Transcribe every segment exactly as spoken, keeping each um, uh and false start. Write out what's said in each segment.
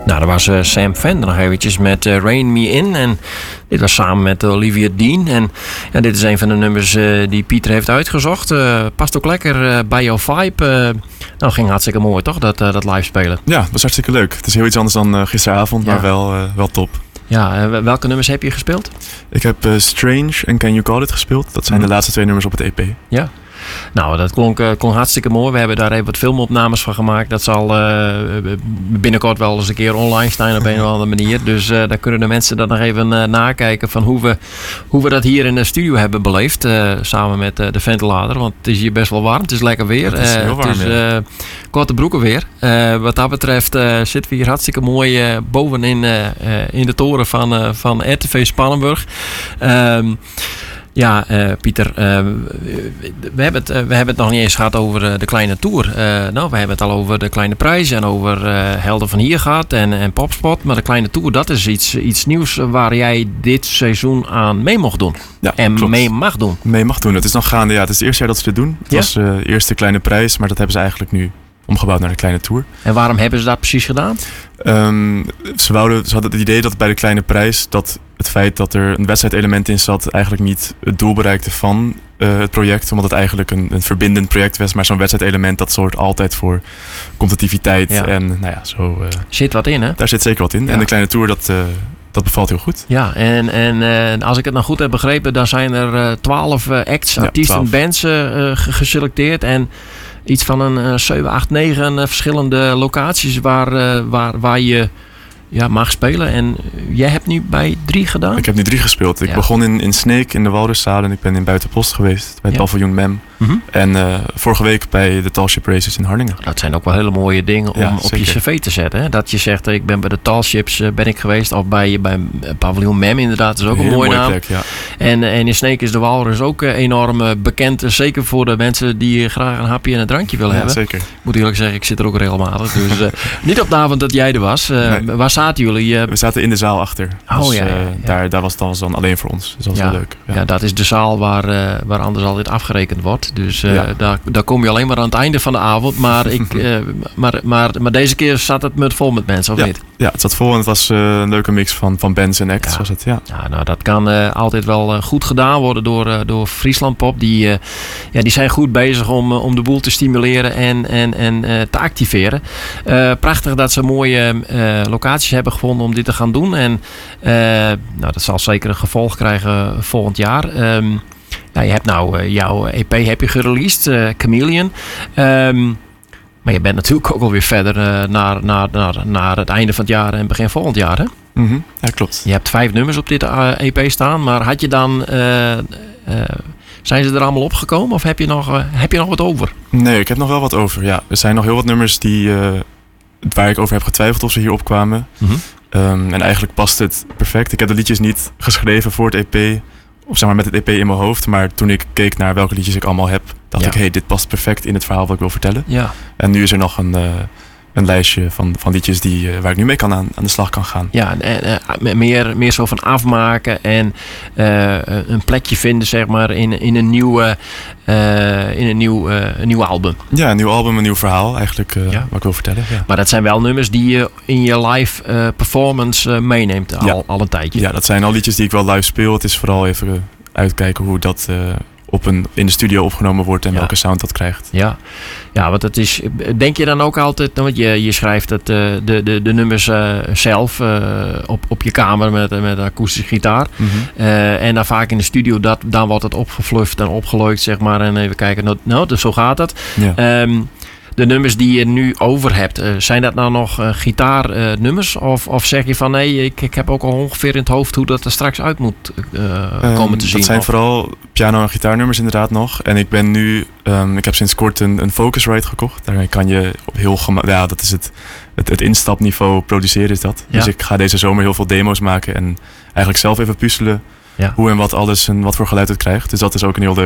Nou, dat was uh, Sam Fender nog eventjes met uh, Rain Me In. En dit was samen met Olivia Dean. En ja, dit is een van de nummers uh, die Pieter heeft uitgezocht. Uh, past ook lekker uh, bij jouw vibe. Uh, nou, ging hartstikke mooi toch, dat, uh, dat live spelen? Ja, dat was hartstikke leuk. Het is heel iets anders dan uh, gisteravond, ja. maar wel, uh, wel top. Ja, uh, welke nummers heb je gespeeld? Ik heb uh, Strange en Can You Call It gespeeld. Dat zijn mm. de laatste twee nummers op het E P. Ja. Nou, dat klonk, uh, klonk hartstikke mooi. We hebben daar even wat filmopnames van gemaakt. Dat zal uh, binnenkort wel eens een keer online staan op een of andere manier. Dus uh, daar kunnen de mensen dan nog even uh, nakijken van hoe we, hoe we dat hier in de studio hebben beleefd. Uh, samen met uh, de ventilator. Want het is hier best wel warm. Het is lekker weer. Het is heel warm, uh, het is uh, korte broeken weer. Uh, wat dat betreft uh, zitten we hier hartstikke mooi uh, bovenin uh, uh, in de toren van, uh, van R T V Spannenburg. Um, Ja, uh, Pieter, uh, we, hebben het, uh, we hebben het nog niet eens gehad over uh, de kleine tour. Uh, nou, we hebben het al over de kleine prijs en over uh, Helden van Hier gehad en, en Popspot. Maar de kleine tour, dat is iets, iets nieuws waar jij dit seizoen aan mee mocht doen. Ja, en klopt. mee mag doen. Mee mag doen. Het is nog gaande. Ja, het is het eerste jaar dat ze dit doen. Het ja? was de uh, eerste kleine prijs, maar dat hebben ze eigenlijk nu omgebouwd naar de kleine tour. En waarom hebben ze dat precies gedaan? Um, ze, wouden, ze hadden het idee dat bij de kleine prijs dat het feit dat er een wedstrijdelement in zat eigenlijk niet het doel bereikte van uh, het project. Omdat het eigenlijk een, een verbindend project was. Maar zo'n wedstrijdelement dat zorgt altijd voor competitiviteit. Ja. En nou ja, zo... Uh, zit wat in, hè? Daar zit zeker wat in. Ja. En de kleine tour, dat... Uh, Dat bevalt heel goed. Ja, en, en uh, als ik het nou goed heb begrepen, dan zijn er twaalf uh, acts, artiesten, ja, bands uh, geselecteerd. En iets van een uh, zeven, acht, negen uh, verschillende locaties waar, uh, waar, waar je ja, mag spelen. En jij hebt nu bij drie gedaan? Ik heb nu drie gespeeld. Ik ja. begon in, in Sneek, in de Walruszaal. En ik ben in Buitenpost geweest, bij het ja. paviljoen Mem. Mm-hmm. En uh, vorige week bij de Tallship Races in Harlingen. Dat zijn ook wel hele mooie dingen om ja, op je cv te zetten. Hè? Dat je zegt, ik ben bij de Tallships uh, ben ik geweest. Of bij, bij paviljoen Mem inderdaad. Dat is ook een, een mooie naam. Plek, ja. en, en in Sneek is de Walrus ook uh, enorm uh, bekend. Zeker voor de mensen die graag een hapje en een drankje willen ja, hebben. Zeker. Ik moet eerlijk zeggen, ik zit er ook regelmatig. Dus uh, niet op de avond dat jij er was. Uh, nee. Waar zaten jullie? Uh, We zaten in de zaal achter. Oh, dus, ja, ja, ja. Uh, daar, daar was het dan, dan alleen voor ons. Dus dat was ja. wel leuk. Ja. ja, dat is de zaal waar, uh, waar anders altijd afgerekend wordt. Dus uh, ja. daar, daar kom je alleen maar aan het einde van de avond. Maar, ik, uh, maar, maar, maar deze keer zat het met vol met mensen, of ja. niet? Ja, het zat vol en het was uh, een leuke mix van, van bands en acts. Ja. Was het, ja. Ja, nou, dat kan uh, altijd wel uh, goed gedaan worden door, uh, door Friesland Pop. Die, uh, ja, die zijn goed bezig om, uh, om de boel te stimuleren en, en, en uh, te activeren. Uh, prachtig dat ze mooie uh, locaties hebben gevonden om dit te gaan doen. En uh, nou, dat zal zeker een gevolg krijgen volgend jaar. Um, nou, je hebt nou uh, jouw E P heb je gereleased, uh, Chameleon. Um, maar je bent natuurlijk ook alweer verder uh, naar, naar, naar, naar het einde van het jaar en begin volgend jaar, hè? Mm-hmm. Ja, klopt. Je hebt vijf nummers op dit uh, E P staan, maar had je dan... Uh, uh, zijn ze er allemaal opgekomen of heb je, nog, uh, heb je nog wat over? Nee, ik heb nog wel wat over. Ja, er zijn nog heel wat nummers die, uh, waar ik over heb getwijfeld of ze hier opkwamen. Mm-hmm. Um, en eigenlijk past het perfect. Ik heb de liedjes niet geschreven voor het E P, of zeg maar met het E P in mijn hoofd. Maar toen ik keek naar welke liedjes ik allemaal heb, dacht ja. ik, hé, hey, dit past perfect in het verhaal wat ik wil vertellen. Ja. En nu is er nog een, uh, een lijstje van, van liedjes die, uh, waar ik nu mee kan aan, aan de slag kan gaan. Ja, en, uh, meer, meer zo van afmaken en uh, een plekje vinden, zeg maar, in, in een nieuwe, uh, in een nieuw, uh, een nieuw album. Ja, een nieuw album, een nieuw verhaal eigenlijk, uh, ja. wat ik wil vertellen. Ja. Maar dat zijn wel nummers die je in je live uh, performance uh, meeneemt al, ja. al een tijdje. Ja, dat zijn al liedjes die ik wel live speel. Het is vooral even uitkijken hoe dat uh, op een, in de studio opgenomen wordt en ja. welke sound dat krijgt. Ja. Ja, want het is. Denk je dan ook altijd, want je, je schrijft het, uh, de, de, de nummers uh, zelf uh, op, op je kamer met, met een akoestische gitaar. Mm-hmm. Uh, en dan vaak in de studio, dat, dan wordt het opgefluft en opgeleukt, zeg maar. En even kijken, nou, nou dus zo gaat het. Ja. Um, de nummers die je nu over hebt, uh, zijn dat nou nog uh, gitaarnummers? Uh, of, of zeg je van nee, ik, ik heb ook al ongeveer in het hoofd hoe dat er straks uit moet uh, um, komen te zien? Dat zijn of? vooral piano- en gitaarnummers inderdaad nog. En ik ben nu, um, ik heb sinds kort een, een Focusrite gekocht. Daarmee kan je op heel gema- ja, dat is het, het, het instapniveau produceren is dat. Ja. Dus ik ga deze zomer heel veel demo's maken en eigenlijk zelf even puzzelen ja. hoe en wat alles en wat voor geluid het krijgt. Dus dat is ook een heel leuk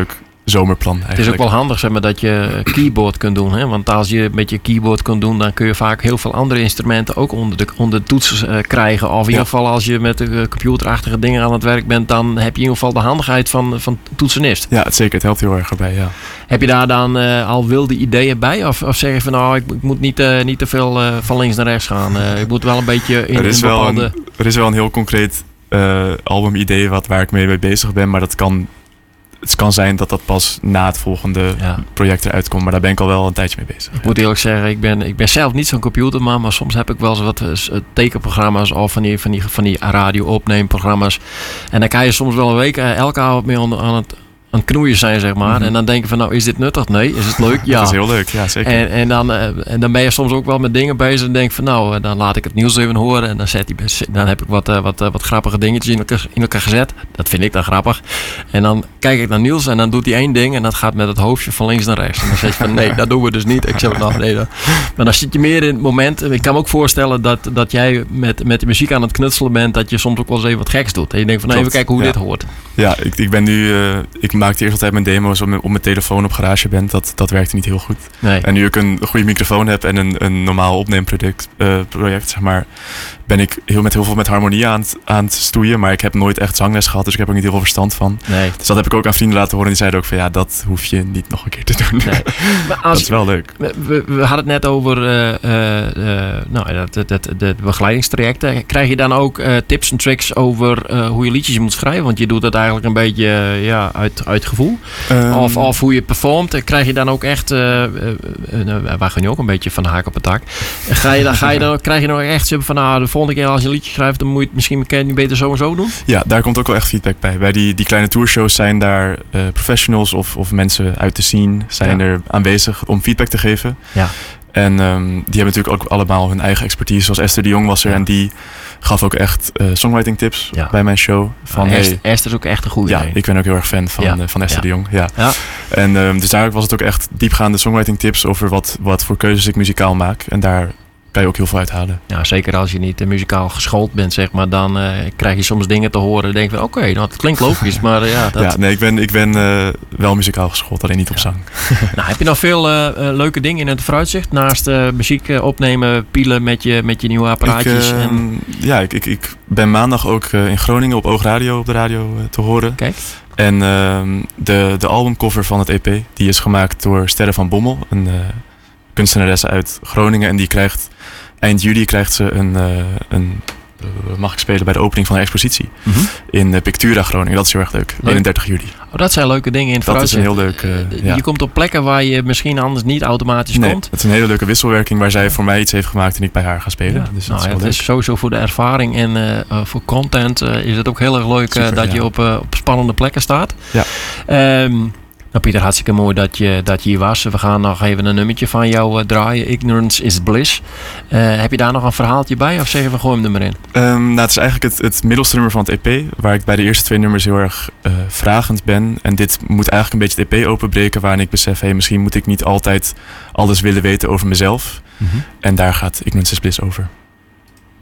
zomerplan eigenlijk. Het is ook wel handig zeg maar, dat je keyboard kunt doen. Hè? Want als je met je keyboard kunt doen, dan kun je vaak heel veel andere instrumenten ook onder de, onder de toets uh, krijgen. Of in ieder geval als je met de computerachtige dingen aan het werk bent, dan heb je in ieder geval de handigheid van, van toetsenist. Ja, het zeker. Het helpt heel erg erbij, ja. Heb je daar dan uh, al wilde ideeën bij? Of, of zeg je van nou, ik, ik moet niet, uh, niet te veel uh, van links naar rechts gaan. Uh, ik moet wel een beetje in, er is in bepaalde... Wel een, er is wel een heel concreet uh, albumidee wat, waar ik mee, mee bezig ben, maar dat kan... Het kan zijn dat dat pas na het volgende ja. project eruit komt. Maar daar ben ik al wel een tijdje mee bezig. Ik moet eerlijk zeggen, ik ben, ik ben zelf niet zo'n computerman. Maar soms heb ik wel eens wat tekenprogramma's of van die, van die, van die radio-opneemprogramma's. En dan kan je soms wel een week elke avond mee aan, aan het... aan het knoeien zijn, zeg maar. Mm-hmm. En dan denk je van, nou, is dit nuttig? Nee. Is het leuk? Ja. Dat is heel leuk, ja, zeker. En, en, dan, uh, en dan ben je soms ook wel met dingen bezig en denk van, nou, uh, dan laat ik het nieuws even horen. En dan, zet die, dan heb ik wat, uh, wat, uh, wat grappige dingetjes in elkaar, in elkaar gezet. Dat vind ik dan grappig. En dan kijk ik naar Niels en dan doet hij één ding en dat gaat met het hoofdje van links naar rechts. En dan zeg je van, nee, dat doen we dus niet. Ik zeg, nou, nee. Dan. Maar dan zit je meer in het moment. Ik kan me ook voorstellen dat, dat jij met, met de muziek aan het knutselen bent, dat je soms ook wel eens even wat geks doet. En je denkt van, nou, even kijken hoe ja. dit hoort. Ja, ik, ik ben nu, uh, ik maak de eerste tijd mijn demo's op mijn, op mijn telefoon op GarageBand. Dat, dat werkte niet heel goed. Nee. En nu ik een goede microfoon heb en een, een normaal opneemproject, uh, project, zeg maar, ben ik heel, met heel veel met harmonie aan het, aan het stoeien. Maar ik heb nooit echt zangles gehad, dus ik heb er niet heel veel verstand van. Nee. Dus dat heb ik ook aan vrienden laten horen. En die zeiden ook van, ja, dat hoef je niet nog een keer te doen. Nee. Maar als, dat is wel leuk. We, we hadden het net over uh, uh, nou, dat, dat, dat, de begeleidingstrajecten. Krijg je dan ook uh, tips en tricks over uh, hoe je liedjes moet schrijven? Want je doet dat eigenlijk een beetje uh, ja, uit, uit gevoel. Um, of, of hoe je performt. Krijg je dan ook echt... Uh, uh, uh, wij gaan nu ook een beetje van de haak op het dak. Ga je dan, ga je dan, krijg je dan ook echt van... Nou, de volgende keer als je een liedje schrijft... dan moet je het misschien niet beter zo en zo doen? Ja, daar komt ook wel echt feedback bij. Bij die, die kleine tourshows zijn daar uh, professionals... Of, of mensen uit de scene zijn ja. er aanwezig om feedback te geven. Ja. En um, die hebben natuurlijk ook allemaal hun eigen expertise. Zoals Esther de Jong was er ja. en die gaf ook echt uh, songwriting tips ja. bij mijn show. Van, ja, Esther, hey, Esther is ook echt een goede. Ja, idee. ik ben ook heel erg fan van, ja. uh, van Esther ja. de Jong. Ja. Ja. En um, dus daar was het ook echt diepgaande songwriting tips over wat, wat voor keuzes ik muzikaal maak. En daar kan je ook heel veel uithalen. Ja, zeker als je niet uh, muzikaal geschoold bent, zeg maar, dan uh, krijg je soms dingen te horen en denk je van, oké, okay, nou, het klinkt logisch, maar uh, ja. Dat... Ja, nee, ik ben, ik ben uh, wel muzikaal geschoold, alleen niet op ja. zang. Nou, heb je nog veel uh, uh, leuke dingen in het vooruitzicht? Naast uh, muziek uh, opnemen, pielen met je, met je nieuwe apparaatjes? Ik, uh, en... Ja, ik, ik, ik ben maandag ook uh, in Groningen op Oogradio op de radio uh, te horen. Kijk. En uh, de, de albumcover van het E P, die is gemaakt door Sterre van Bommel, een uh, kunstenares uit Groningen. En die krijgt, eind juli krijgt ze een, uh, een uh, mag ik spelen bij de opening van de expositie mm-hmm. in uh, Pictura Groningen. Dat is heel erg leuk, leuk. eenendertig juli. Oh, dat zijn leuke dingen in het vooruitzicht. Dat is een heel leuk... Uh, je ja. komt op plekken waar je misschien anders niet automatisch nee, komt. Het is een hele leuke wisselwerking waar zij voor mij iets heeft gemaakt en ik bij haar ga spelen. Ja. Dus nou, dat is, ja, het is sowieso voor de ervaring en uh, uh, voor content uh, is het ook heel erg leuk Super, uh, dat ja. je op, uh, op spannende plekken staat. Ja. Um, Nou Pieter, hartstikke mooi dat je, dat je hier was. We gaan nog even een nummertje van jou uh, draaien. Ignorance is Bliss. Uh, heb je daar nog een verhaaltje bij of zeggen we gooi hem er maar in? Um, nou, het is eigenlijk het, het middelste nummer van het E P. Waar ik bij de eerste twee nummers heel erg uh, vragend ben. En dit moet eigenlijk een beetje het E P openbreken. Waarin ik besef, hey, misschien moet ik niet altijd alles willen weten over mezelf. Mm-hmm. En daar gaat Ignorance is Bliss over.